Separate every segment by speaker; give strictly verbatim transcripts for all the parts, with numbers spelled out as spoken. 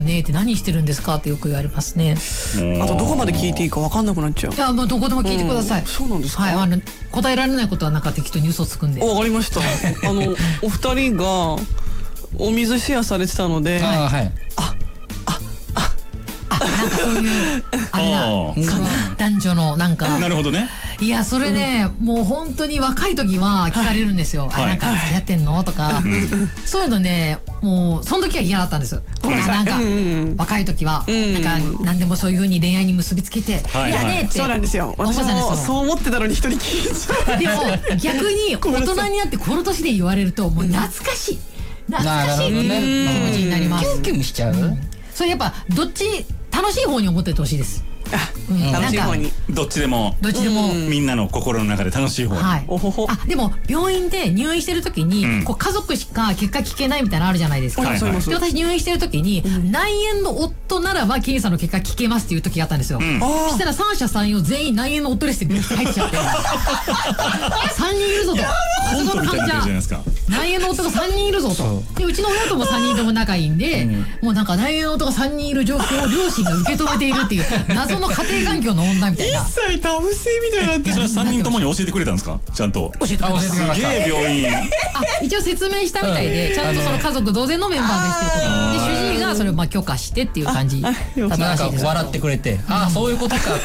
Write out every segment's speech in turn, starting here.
Speaker 1: ねって何してるんですかってよく言われますね。
Speaker 2: あとどこまで聞いていいか分かんなくなっちゃう。
Speaker 1: いやもうどこでも聞いてください。
Speaker 2: そうなんですか。
Speaker 1: はい、あの答えられないことはなんか適当に嘘つくんで。
Speaker 2: わかりました。あのお二人がお水シェアされてたので、
Speaker 3: あはい。
Speaker 2: あ
Speaker 1: あなんかそういうあれだ、その男女のなんか。
Speaker 4: なるほどね。
Speaker 1: いやそれね、もう本当に若い時は聞かれるんですよ。あなんか付き合ってんのとか、そういうのね、もうその時は嫌だったんです。なんか若い時はなんか何でもそういう風に恋愛に結びつけて、いやねって。
Speaker 2: そうなんですよ。私もそう思ってたのに一人聞いちゃう。
Speaker 1: でも逆に大人になってこの年で言われるともう懐かしい懐かしいっていう気持ちになります。
Speaker 3: キュンキュンしちゃう。
Speaker 1: それやっぱどっち楽しい方に思っててほしいです。
Speaker 2: 楽しい方に。
Speaker 4: どっちでも。
Speaker 1: どっちでも。
Speaker 4: みんなの心の中で楽しい方に。
Speaker 1: はい。あでも病院で入院してる時にこう家族しか結果聞けないみたいなのあるじゃないですか。で私入院してる時に内縁の夫ならば検査の結果聞けますっていう時があったんですよ。そしたら三者三様全員内縁の夫ですって入っちゃって。三人いるぞと。
Speaker 4: コントみたいな感じじゃないですか。
Speaker 1: 内縁の夫が三人いるぞと。でうちの親とも三人とも仲いいんで、もうなんか内縁の夫が三人いる状況を両親が受け止めているっていう謎の家庭環境の女みたいな。
Speaker 2: 一切タブ性みたいになって。
Speaker 4: それは三人ともに教えてくれたんですか。ちゃんと。
Speaker 1: 教えてくれました。
Speaker 4: すげえ病院。
Speaker 1: あ一応説明したみたいで、ちゃんとその家族同然のメンバーですっていうことで、主治医がそれをまあ許可してっていう感じだった
Speaker 3: なんか
Speaker 1: らしいです。
Speaker 3: 笑ってくれて、ああそういうことかって。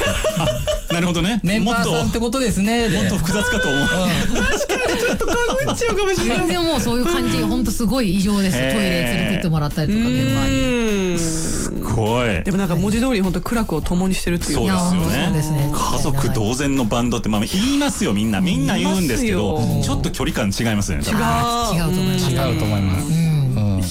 Speaker 4: なるほどね。
Speaker 3: メンバーさんってことですね。
Speaker 4: もっと複雑かと思う。
Speaker 2: 確かにちょっとかぶっちゃうかもしれない。
Speaker 1: 全然もうそういう感じ、本当すごい異常です。トイレ連れてってもらったりとかメンバーに。
Speaker 4: すごい。
Speaker 2: でもなんか文字通り本当苦楽を共にしてるっていう。
Speaker 4: そうですよね。
Speaker 1: そうですね。
Speaker 4: 家族同然のバンドってまあ言いますよみんなみんな言うんですけど、ちょっと距離感違いますよね。
Speaker 1: 違う違うと思います。
Speaker 3: 違うと思います。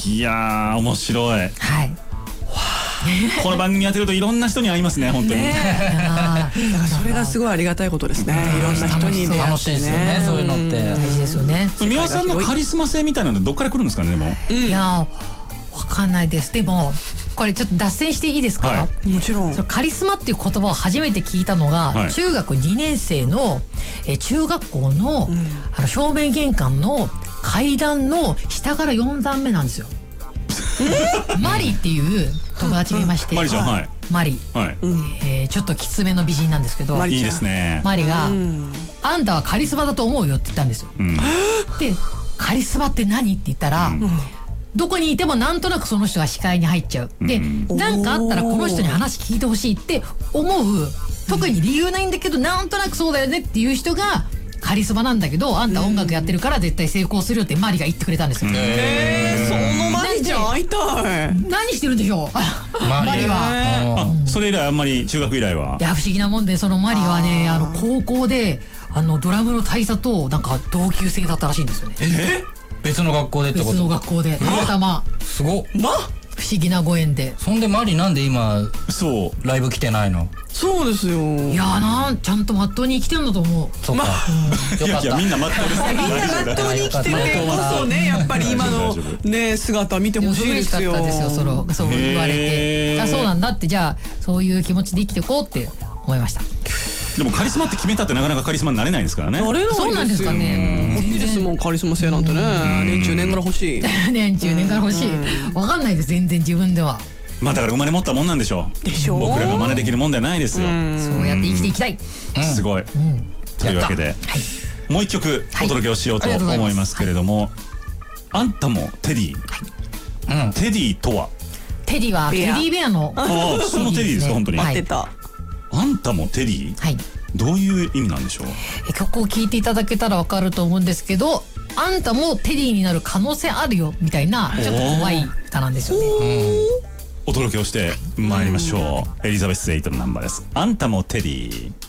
Speaker 4: いやー面白い。
Speaker 1: はい。
Speaker 4: この番組やってるといろんな人に会いますね本当に。
Speaker 2: それがすごいありがたいことですね。いろんな人に出会ってね。
Speaker 3: 楽しいですよねそういうのって。
Speaker 1: 大事ですよね。
Speaker 4: 美輪さんのカリスマ性みたいなのどっから来るんですかねでも。
Speaker 1: いやわかんないです。でもこれちょっと脱線していいですか。
Speaker 2: もちろん。
Speaker 1: カリスマっていう言葉を初めて聞いたのが中学にねん生の中学校のあの正面玄関の階段の下からよんだんめなんですよ。マリっていう友達がいまして、
Speaker 4: マリちゃん、はい、
Speaker 1: マリ、
Speaker 4: はい、
Speaker 1: えー、ちょっときつめの美人なんですけど、
Speaker 4: いいですね。
Speaker 1: マリが、うん、あんたはカリスマだと思うよって言ったんですよ。うん、でカリスマって何って言ったら、うん、どこにいてもなんとなくその人が視界に入っちゃう。で、なんかあったらこの人に話聞いてほしいって思う、特に理由ないんだけどなんとなくそうだよねっていう人がカリスマなんだけど、あんた音楽やってるから絶対成功するよってマリが言ってくれたんですよ。
Speaker 2: えー、そのマリちゃん会いたい。
Speaker 1: 何してるんでしょうマリは。
Speaker 4: あ、それ以来あんまり中学以来は。
Speaker 1: いや不思議なもんで、そのマリはね、あの高校であのドラムの大佐となんか同級生だったらしいんですよね。
Speaker 3: え別の学校でってこと。
Speaker 1: 別の学校でたまたま。
Speaker 3: すごっ。
Speaker 2: ま
Speaker 1: 不思議なご縁で。
Speaker 3: そんでマリなんで今
Speaker 4: そう
Speaker 3: ライブ来てないの。
Speaker 2: そうですよ。
Speaker 1: いやーな、ちゃんとまっとうに生きてるんだと思う。
Speaker 3: そうか。
Speaker 4: いやいやみんなまっとうです。
Speaker 2: みんなまっとうに生きててこそね、やっぱり今のね姿見てほしいですよ。
Speaker 1: 嬉しかったですよ、そのそう言われて。あ、そうなんだって、じゃあそういう気持ちで生きていこうって思いました。
Speaker 4: でもカリスマって決めたってなかなかカリスマになれないですからね。
Speaker 1: そうなんですかね。
Speaker 2: いいですもんカリスマ性なんてね。年中年から欲しい。
Speaker 1: 年中年から欲しい。わかんないです全然自分では。
Speaker 4: まあだから生まれ持ったもんなんでしょう。でしょう。僕らが真似できるもんではないですよ。
Speaker 1: そうやって生きていきたい。
Speaker 4: すごい。というわけでもう一曲お届けをしようと思いますけれども、あんたもテディ。テディとは。
Speaker 1: テディはテディベアの。
Speaker 4: ああ、そのテディですか本当に。
Speaker 2: 合ってた。
Speaker 4: あんたもテディ。はい。どういう意味なんでしょう。
Speaker 1: 曲を聴いていただけたらわかると思うんですけど、あんたもテディになる可能性あるよみたいなちょっと怖い歌なんですよね。
Speaker 4: お届けをしてまいりましょう。エリザベスエイトのナンバーです。あんたもテディ。